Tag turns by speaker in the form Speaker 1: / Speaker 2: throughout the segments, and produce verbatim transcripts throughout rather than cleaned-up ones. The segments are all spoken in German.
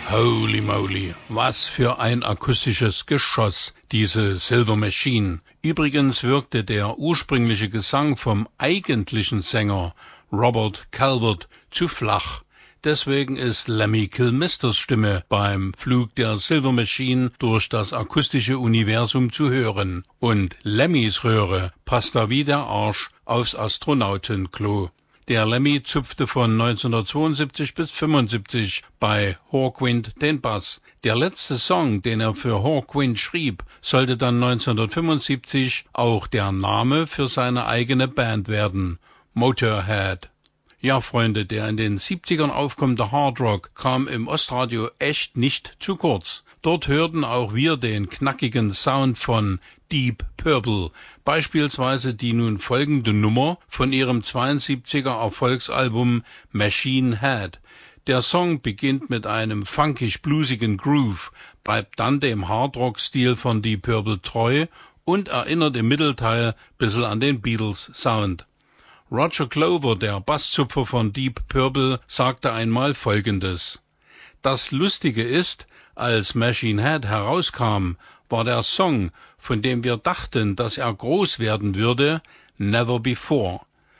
Speaker 1: Holy moly, was für ein akustisches Geschoss, diese Silver Machine. Übrigens wirkte der ursprüngliche Gesang vom eigentlichen Sänger Robert Calvert zu flach. Deswegen ist Lemmy Kilmisters Stimme beim Flug der Silver Machine durch das akustische Universum zu hören. Und Lemmys Röhre passt da wie der Arsch aufs Astronautenklo. Der Lemmy zupfte von neunzehnhundertzweiundsiebzig bis fünfundsiebzig bei Hawkwind den Bass. Der letzte Song, den er für Hawkwind schrieb, sollte dann neunzehnhundertfünfundsiebzig auch der Name für seine eigene Band werden, Motorhead. Ja, Freunde, der in den siebzigern aufkommende Hardrock kam im Ostradio echt nicht zu kurz. Dort hörten auch wir den knackigen Sound von Deep Purple, beispielsweise die nun folgende Nummer von ihrem zweiundsiebziger Erfolgsalbum Machine Head. Der Song beginnt mit einem funkisch-bluesigen Groove, bleibt dann dem Hardrock-Stil von Deep Purple treu und erinnert im Mittelteil bissl an den Beatles-Sound. Roger Glover, der Basszupfer von Deep Purple, sagte einmal Folgendes: Das Lustige ist, als Machine Head herauskam, war der Song, von dem wir dachten, dass er groß werden würde, Never Before.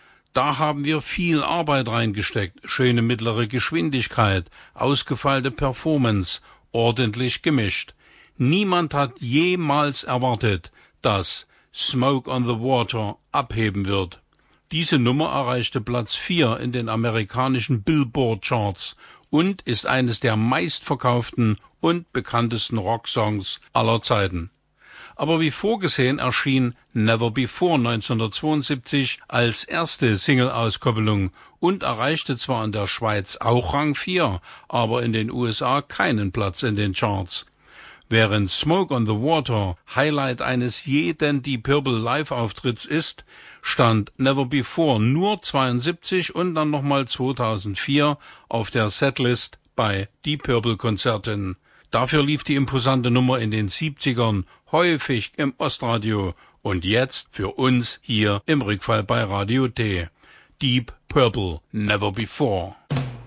Speaker 1: Da haben wir viel Arbeit reingesteckt, schöne mittlere Geschwindigkeit, ausgefeilte Performance, ordentlich gemischt. Niemand hat jemals erwartet, dass Smoke on the Water abheben wird. Diese Nummer erreichte Platz vier in den amerikanischen Billboard-Charts und ist eines der meistverkauften und bekanntesten Rocksongs aller Zeiten. Aber wie vorgesehen erschien Never Before neunzehnhundertzweiundsiebzig als erste Single-Auskopplung und erreichte zwar in der Schweiz auch Rang vier, aber in den U S A keinen Platz in den Charts. Während Smoke on the Water Highlight eines jeden Deep Purple Live-Auftritts ist, stand Never Before nur zweiundsiebzig und dann nochmal zweitausendvier auf der Setlist bei Deep Purple Konzerten. Dafür lief die imposante Nummer in den siebzigern häufig im Ostradio und jetzt für uns hier im Rückfall bei Radio T. Deep Purple, Never Before.